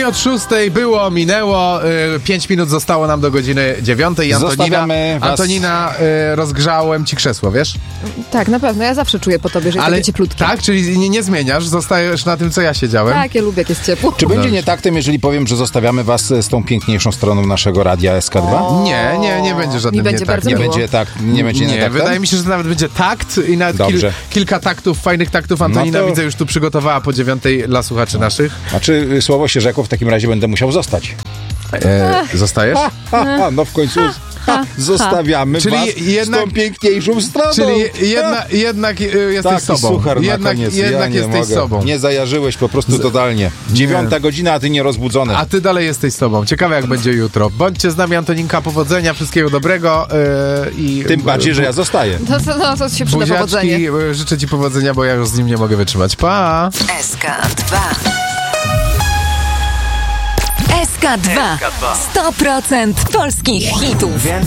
Później od 6 było, minęło, 5 minut zostało nam do godziny 9 i Antonina, rozgrzałem ci krzesło, wiesz? Tak, na pewno. Ja zawsze czuję po tobie, że jest takie cieplutkie. Tak? Czyli nie zmieniasz? Zostajesz na tym, co ja siedziałem? Tak, ja lubię, jak jest ciepło. Czy będzie nietaktem, jeżeli powiem, że zostawiamy was z tą piękniejszą stroną naszego radia SK2? Nie będzie żadnym Mi będzie bardzo Nie miło. będzie tak, nie będzie nietaktem? Wydaje mi się, że nawet będzie takt i nawet kilka taktów, fajnych taktów Antonina No to... widzę już tu przygotowała po 9 dla słuchaczy naszych. Znaczy, słowo się rzekło, w takim razie będę musiał zostać. Zostajesz? No w końcu zostawiamy was z tą piękniejszą stroną. Czyli jednak jesteś sobą. Suchar jednak jesteś sobą. Nie zajarzyłeś po prostu totalnie. 9 godzina, a ty nie rozbudzony. A ty dalej jesteś sobą. Ciekawe, jak będzie jutro. Bądźcie z nami, Antoninka, powodzenia, wszystkiego dobrego. Tym bardziej, że ja zostaję. To się przyda powodzenie. Życzę ci powodzenia, bo ja już z nim nie mogę wytrzymać. Pa! SK2 SK2 100% polskich hitów.